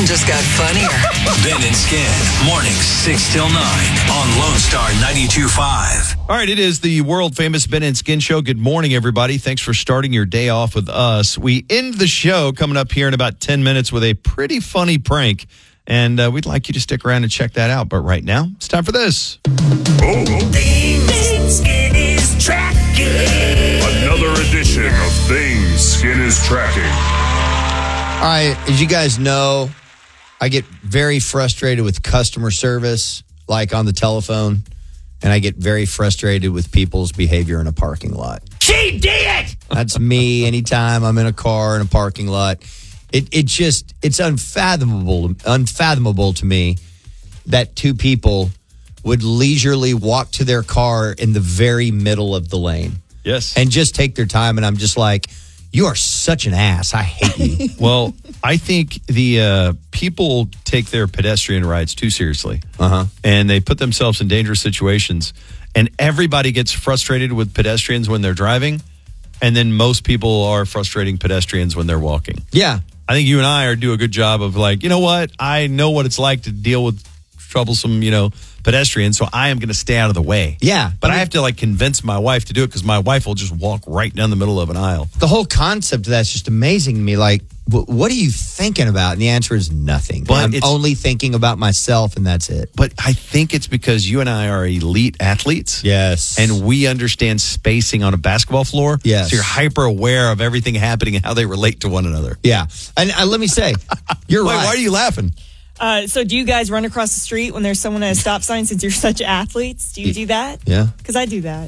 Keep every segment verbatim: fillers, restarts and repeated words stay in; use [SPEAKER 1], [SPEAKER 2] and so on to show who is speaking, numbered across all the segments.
[SPEAKER 1] phone just got funnier.
[SPEAKER 2] Ben and Skin, mornings six till nine on Lone Star ninety-two point five.
[SPEAKER 3] All right, it is the world-famous Ben and Skin Show. Good morning, everybody. Thanks for starting your day off with us. We end the show coming up here in about ten minutes with a pretty funny prank, and uh, we'd like you to stick around and check that out. But right now, it's time for this.
[SPEAKER 4] Oh,
[SPEAKER 5] Things Skin is tracking.
[SPEAKER 4] another edition of Things Skin is Tracking.
[SPEAKER 6] All right, as you guys know, I get very frustrated with customer service, like on the telephone, and I get very frustrated with people's behavior in a parking lot.
[SPEAKER 5] She did it!
[SPEAKER 6] That's me anytime I'm in a car in a parking lot. It it just, it's unfathomable, unfathomable to me that two people would leisurely walk to their car in the very middle of the lane.
[SPEAKER 3] Yes.
[SPEAKER 6] And just take their time, and I'm just like, you are such an ass. I hate you.
[SPEAKER 3] Well, I think the uh, people take their pedestrian rights too seriously.
[SPEAKER 6] Uh-huh.
[SPEAKER 3] And they put themselves in dangerous situations. And everybody gets frustrated with pedestrians when they're driving. And then most people are frustrating pedestrians when they're walking.
[SPEAKER 6] Yeah.
[SPEAKER 3] I think you and I are do a good job of like, you know what? I know what it's like to deal with troublesome, you know, pedestrians, so I am going to stay out of the way.
[SPEAKER 6] Yeah.
[SPEAKER 3] But I have to like convince my wife to do it because my wife will just walk right down the middle of an aisle.
[SPEAKER 6] The whole concept of that's just amazing to me. Like, wh- what are you thinking about? And the answer is nothing.
[SPEAKER 3] But
[SPEAKER 6] I'm
[SPEAKER 3] it's-
[SPEAKER 6] only thinking about myself, and that's it.
[SPEAKER 3] But I think it's because you and I are elite athletes.
[SPEAKER 6] Yes.
[SPEAKER 3] And we understand spacing on a basketball floor.
[SPEAKER 6] Yes.
[SPEAKER 3] So you're hyper aware of everything happening and how they relate to one another.
[SPEAKER 6] Yeah. And uh, let me say, you're
[SPEAKER 3] Wait,
[SPEAKER 6] right.
[SPEAKER 3] why are you laughing?
[SPEAKER 7] Uh, so do you guys run across the street when there's someone at a stop sign since you're such athletes? Do you do that?
[SPEAKER 6] Yeah.
[SPEAKER 7] Because I do that.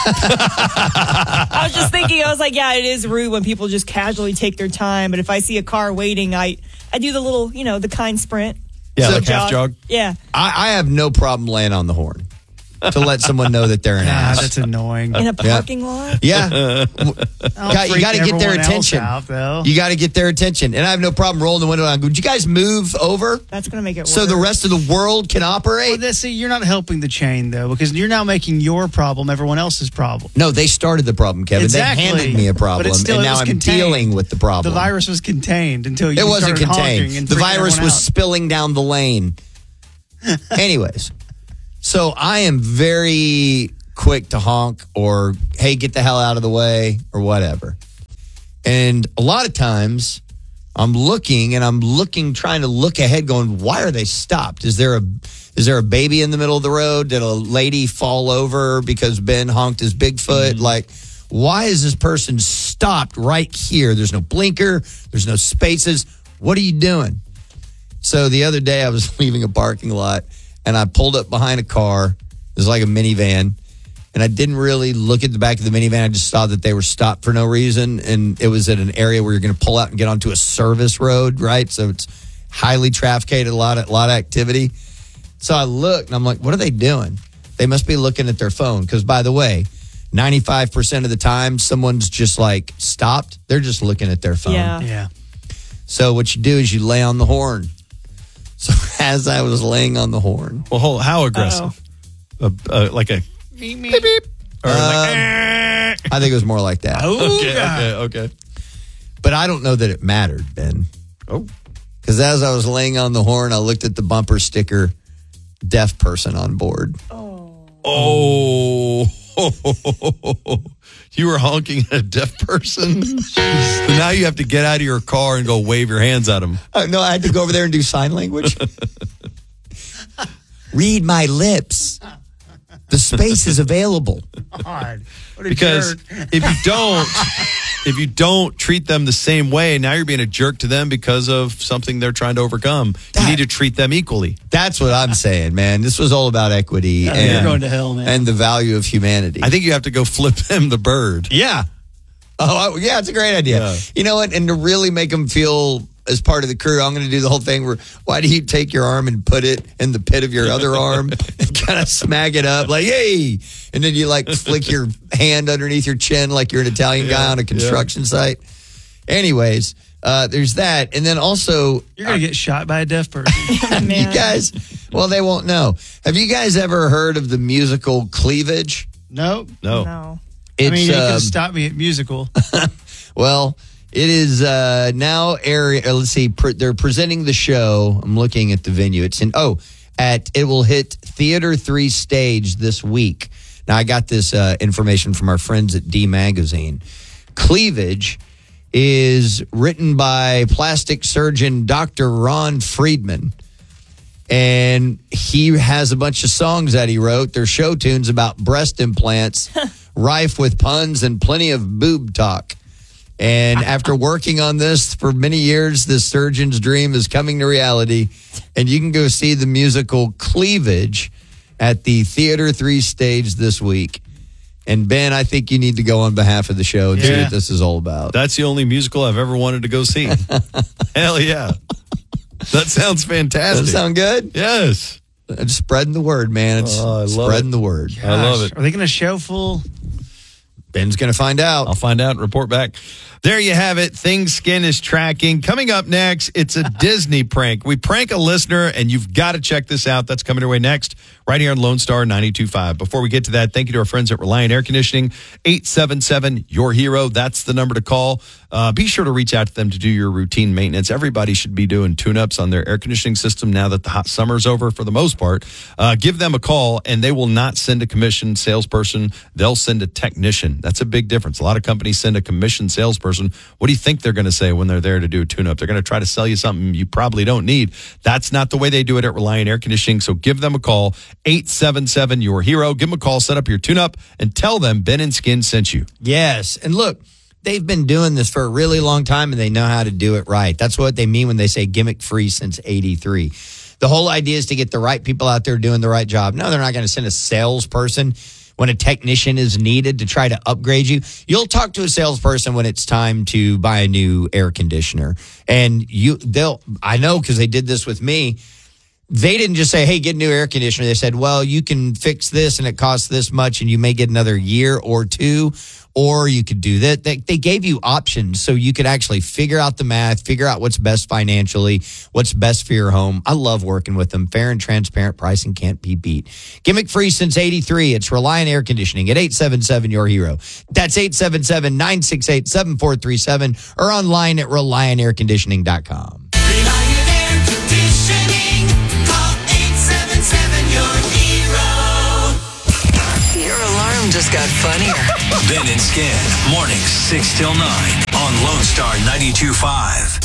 [SPEAKER 7] I was just thinking, I was like, yeah, it is rude when people just casually take their time. But if I see a car waiting, I, I do the little, you know, the kind sprint.
[SPEAKER 3] Yeah,
[SPEAKER 6] So
[SPEAKER 3] like half jog.
[SPEAKER 7] Yeah.
[SPEAKER 6] I, I have no problem laying on the horn to let someone know that they're an
[SPEAKER 8] Ah,
[SPEAKER 6] ass.
[SPEAKER 8] that's annoying.
[SPEAKER 7] In a parking lot?
[SPEAKER 6] Yeah.
[SPEAKER 8] Don't
[SPEAKER 6] Got- you
[SPEAKER 8] freak
[SPEAKER 6] got to get their
[SPEAKER 8] everyone else
[SPEAKER 6] attention.
[SPEAKER 8] out, though.
[SPEAKER 6] You got to get their attention. And I have no problem rolling the window down. Would you guys move over
[SPEAKER 7] That's going to make it worse.
[SPEAKER 6] so the rest of the world can
[SPEAKER 8] Well,
[SPEAKER 6] operate?
[SPEAKER 8] this, see, you're not helping the chain, though, because you're now making your problem everyone else's problem.
[SPEAKER 6] No, they started the problem, Kevin.
[SPEAKER 8] Exactly.
[SPEAKER 6] They handed me a
[SPEAKER 8] But
[SPEAKER 6] problem,
[SPEAKER 8] it's still-
[SPEAKER 6] and
[SPEAKER 8] it
[SPEAKER 6] now
[SPEAKER 8] was
[SPEAKER 6] I'm
[SPEAKER 8] contained.
[SPEAKER 6] dealing with the problem.
[SPEAKER 8] The virus was contained until you
[SPEAKER 6] It wasn't
[SPEAKER 8] started honking
[SPEAKER 6] contained.
[SPEAKER 8] and
[SPEAKER 6] The
[SPEAKER 8] freaking
[SPEAKER 6] virus
[SPEAKER 8] everyone
[SPEAKER 6] was
[SPEAKER 8] out.
[SPEAKER 6] spilling down the lane. Anyways, so I am very quick to honk or, hey, get the hell out of the way or whatever. And a lot of times I'm looking and I'm looking, trying to look ahead going, why are they stopped? Is there a is there a baby in the middle of the road? Did a lady fall over because Ben honked his Bigfoot?
[SPEAKER 8] Mm-hmm.
[SPEAKER 6] Like, why is this person stopped right here? There's no blinker. There's no spaces. What are you doing? So the other day I was leaving a parking lot and I pulled up behind a car. It was like a minivan. And I didn't really look at the back of the minivan. I just saw that they were stopped for no reason. And it was at an area where you're going to pull out and get onto a service road, right? So it's highly trafficked, a lot of, a lot of activity. So I looked and I'm like, what are they doing? They must be looking at their phone. Because by the way, ninety-five percent of the time, someone's just like stopped. They're just looking at their phone.
[SPEAKER 7] Yeah.
[SPEAKER 8] Yeah.
[SPEAKER 6] So what you do is you lay on the horn. So as I was laying on the horn,
[SPEAKER 3] Well, hold, how aggressive? Uh, uh, like a beep, beep. Or like,
[SPEAKER 6] I think it was more like that.
[SPEAKER 3] okay, okay, okay.
[SPEAKER 6] But I don't know that it mattered, Ben.
[SPEAKER 3] Oh.
[SPEAKER 6] Because as I was laying on the horn, I looked at the bumper sticker, deaf person on board.
[SPEAKER 3] Oh. You were honking at a deaf person? So now you have to get out of your car and go wave your hands at him.
[SPEAKER 6] Oh, no, I had to go over there and do sign language. Read my lips. The space is available.
[SPEAKER 8] God. What a
[SPEAKER 3] Because
[SPEAKER 8] jerk.
[SPEAKER 3] if you don't, if you don't treat them the same way, now you're being a jerk to them because of something they're trying to overcome.
[SPEAKER 6] That-
[SPEAKER 3] you need to treat them equally.
[SPEAKER 6] That's what I'm saying, man. This was all about equity
[SPEAKER 8] Yeah,
[SPEAKER 6] and,
[SPEAKER 8] you're going to hell, man.
[SPEAKER 6] and the value of humanity.
[SPEAKER 3] I think you have to go flip them the bird.
[SPEAKER 6] Yeah. Oh, I- yeah, it's a great idea.
[SPEAKER 3] Yeah.
[SPEAKER 6] You know what? And to really make them feel as part of the crew, I'm going to do the whole thing where, why do you take your arm and put it in the pit of your other arm and kind of smack it up like, hey, and then you like flick your hand underneath your chin like you're an Italian guy
[SPEAKER 3] Yeah,
[SPEAKER 6] on a construction site. Anyways, uh, there's that. And then also,
[SPEAKER 8] You're going to get shot by a deaf person.
[SPEAKER 7] Man.
[SPEAKER 6] you guys, well, they won't know. Have you guys ever heard of the musical Cleavage?
[SPEAKER 8] Nope.
[SPEAKER 3] No.
[SPEAKER 7] No.
[SPEAKER 6] It's,
[SPEAKER 8] I mean, you could
[SPEAKER 6] um,
[SPEAKER 8] have stopped me at musical.
[SPEAKER 6] well, It is uh, now area. Uh, let's see. Pre- they're presenting the show. I'm looking at the venue. It's in oh at it will hit Theater Three Stage this week. Now I got this uh, information from our friends at D Magazine. Cleavage is written by plastic surgeon Doctor Ron Friedman, and he has a bunch of songs that he wrote. They're show tunes about breast implants, rife with puns and plenty of boob talk. And after working on this for many years, this surgeon's dream is coming to reality. And you can go see the musical Cleavage at the Theater Three Stage this week. And Ben, I think you need to go on behalf of the show and see
[SPEAKER 8] Yeah.
[SPEAKER 6] what this is all about.
[SPEAKER 3] That's the only musical I've ever wanted to go see. Hell yeah. That sounds
[SPEAKER 6] Does
[SPEAKER 3] fantastic.
[SPEAKER 6] that sound good?
[SPEAKER 3] Yes.
[SPEAKER 6] I'm just spreading the word, man. It's
[SPEAKER 3] Oh, I love
[SPEAKER 6] spreading
[SPEAKER 3] it.
[SPEAKER 6] the word.
[SPEAKER 3] I love
[SPEAKER 8] Gosh,
[SPEAKER 3] it.
[SPEAKER 8] Are they going to show full?
[SPEAKER 6] Ben's going to find out.
[SPEAKER 3] I'll find out and report back. There you have it. Things Skin is tracking. Coming up next, it's a Disney prank. We prank a listener, and you've got to check this out. That's coming your way next, right here on Lone Star ninety-two point five. Before we get to that, thank you to our friends at Reliant Air Conditioning. eight seven seven, your hero. That's the number to call. Uh, be sure to reach out to them to do your routine maintenance. Everybody should be doing tune-ups on their air conditioning system now that the hot summer's over for the most part. Uh, give them a call, and they will not send a commissioned salesperson. They'll send a technician. That's a big difference. A lot of companies send a commissioned salesperson. What do you think they're going to say when they're there to do a tune-up? They're going to try to sell you something you probably don't need. That's not the way they do it at Reliant Air Conditioning, so give them a call, eight seven seven, your hero. Give them a call, set up your tune-up, and tell them Ben and Skin sent you.
[SPEAKER 6] Yes. And look, they've been doing this for a really long time, and they know how to do it right. That's what they mean when they say gimmick-free since eighty-three. The whole idea is to get the right people out there doing the right job. No, they're not going to send a salesperson when a technician is needed to try to upgrade you. You'll talk to a salesperson when it's time to buy a new air conditioner. And you, they'll, I know because they did this with me. They didn't just say, hey, get a new air conditioner. They said, well, you can fix this and it costs this much and you may get another year or two, or you could do that. They, they gave you options so you could actually figure out the math, figure out what's best financially, what's best for your home. I love working with them. Fair and transparent pricing can't be beat. Gimmick free since eighty-three. It's Reliant Air Conditioning at eight seven seven, your hero. That's eight seven seven, nine six eight, seven four three seven or online at reliant air conditioning dot com.
[SPEAKER 5] Reliant Air Conditioning. Call eight seven seven, your hero.
[SPEAKER 1] Your alarm just got funnier.
[SPEAKER 2] Ben and Skin, mornings six till nine on Lone Star ninety-two point five.